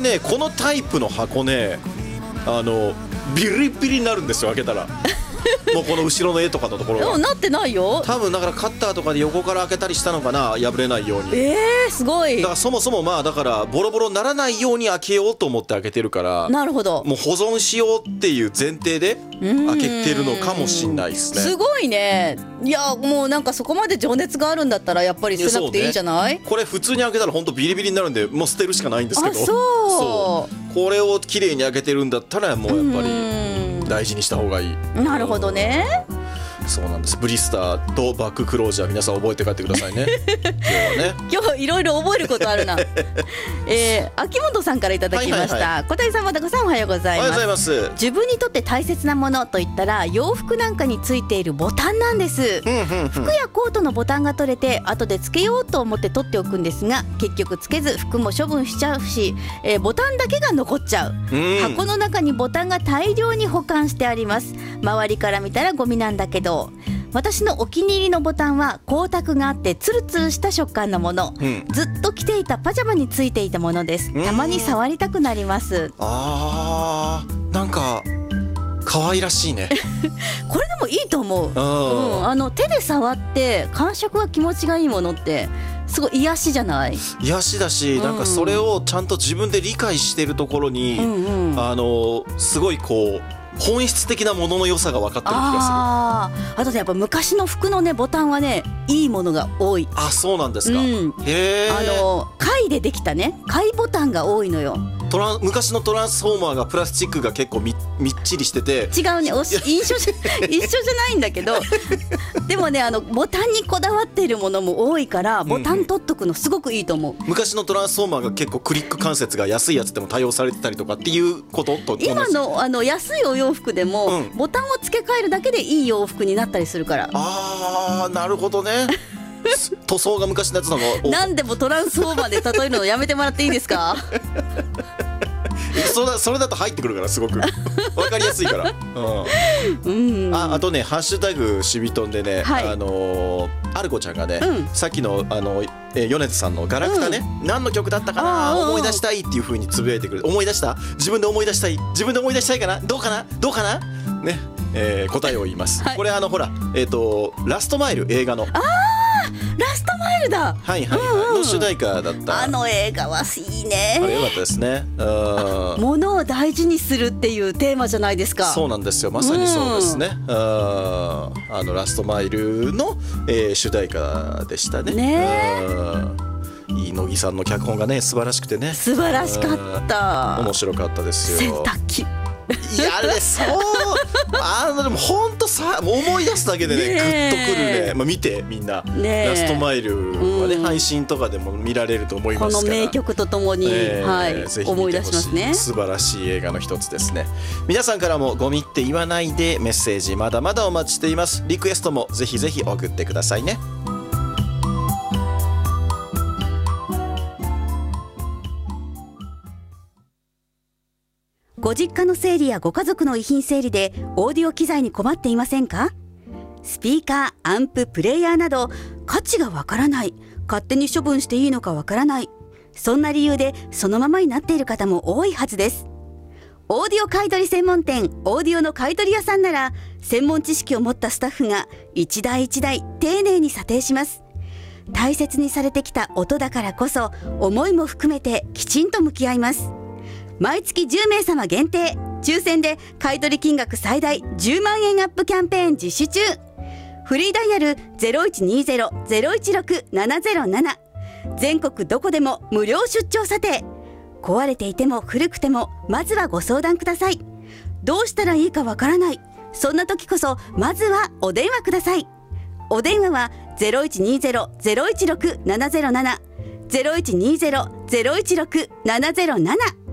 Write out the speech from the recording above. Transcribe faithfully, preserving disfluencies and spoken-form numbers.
ねこのタイプの箱ねあのビリビリになるんですよ開けたらもうこの後ろの絵とかのところがでもなってないよ多分だからカッターとかで横から開けたりしたのかな破れないように。 えー、すごい。 だからそもそもまあだからボロボロにならないように開けようと思って開けてるからなるほどもう保存しようっていう前提で開けてるのかもしんないですね。 すごいね。いやもうなんかそこまで情熱があるんだったらやっぱり捨てなくていいんじゃない？ ね、これ普通に開けたら本当ビリビリになるんでもう捨てるしかないんですけど。 あそうそうこれを綺麗に開けてるんだったらもうやっぱり大事にした方がいい。 なるほどね。 そうなんです。ブリスターとバッククロージャー皆さん覚えて帰ってくださいね今日はね今日いろいろ覚えることあるなえー、秋元さんからいただきました、はいはいはい、小谷さんまたこさんおはようございます。 おはようございます。 自分にとって大切なものといったら洋服なんかについているボタンなんです、うんうんうん、服やコートのボタンが取れて後でつけようと思って取っておくんですが結局つけず服も処分しちゃうし、えー、ボタンだけが残っちゃう、うん、箱の中にボタンが大量に保管してあります。周りから見たらゴミなんだけど私のお気に入りのボタンは光沢があってツルツルした食感のもの、うん、ずっと着ていたパジャマについていたものです。たまに触りたくなります。 あーなんか可愛らしいねこれでもいいと思う、うん、あの手で触って感触が気持ちがいいものってすごい癒しじゃない？ 癒しだし、うん、なんかそれをちゃんと自分で理解してるところに、うんうん、あのすごいこう本質的なものの良さが分かってる気がする。 ああとねやっぱ昔の服のねボタンはねいいものが多い。 あそうなんですか、うん、 へあの貝でできたね貝ボタンが多いのよ。 トラン昔のトランスフォーマーがプラスチックが結構 み, みっちりしてて違うねおし印象じゃ一緒じゃないんだけどでもねあのボタンにこだわっているものも多いからボタン取っとくのすごくいいと思う、うんうん、 昔のトランスフォーマーが結構クリック関節が安いやつでも対応されてたりとかっていうことと今 の, あの安いお洋服でも、うん、ボタンを付け替えるだけでいい洋服になったりするから。 あーなるほどね塗装が昔のやつなの何でもトランスフォーマーで例えるのやめてもらっていいですかそ, だそれだと入ってくるからすごく分かりやすいから、うんうん、あ, あとねハッシュタグシビトンでね、はい、あのー、アルコちゃんがね、うん、さっきのあのえ米津さんのガラクタね、うん、何の曲だったかな思い出したいっていう風につぶやいてくる。思い出した自分で思い出したい自分で思い出したいかなどうかなどうかなね、えー、答えを言います、はい、これあのほらえっ、ー、とラストマイル映画のあラストマイルだはいはい、はいうんうん、の主題歌だった。 あの映画はいいね。 あれ良かったですね。 物を大事にするっていうテーマじゃないですか。 そうなんですよまさにそうですね、うん、あ, あのラストマイルの、えー、主題歌でしたね。ねいい乃木さんの脚本がね素晴らしくてね素晴らしかった面白かったですよ。 洗濯機いやあれそうあのでも本当さ思い出すだけでねグッとくるね、まあ、見てみんなラストマイルはね、うん、配信とかでも見られると思いますからこの名曲とともに、えーはい、ぜひ思い出しますね。 素晴らしい映画の一つですね。皆さんからもゴミって言わないでメッセージまだまだお待ちしています。リクエストもぜひぜひ送ってくださいね。 ご実家の整理やご家族の遺品整理でオーディオ機材に困っていませんか？スピーカー、アンプ、プレイヤーなど価値がわからない、勝手に処分していいのかわからない、そんな理由でそのままになっている方も多いはずです。オーディオ買い取り専門店オーディオの買い取り屋さんなら専門知識を持ったスタッフが一台一台丁寧に査定します。大切にされてきた音だからこそ思いも含めてきちんと向き合います。毎月じゅうめいさま限定抽選で買取金額最大じゅうまんえんアップキャンペーン実施中。フリーダイヤル ゼロいちにゼロ ゼロいちろく ななゼロなな 全国どこでも無料出張査定。壊れていても古くてもまずはご相談ください。どうしたらいいかわからない、そんな時こそまずはお電話ください。お電話は ゼロいちにゼロ ゼロいちろく ななゼロなな ゼロいちにゼロ ゼロいちろく ななゼロなな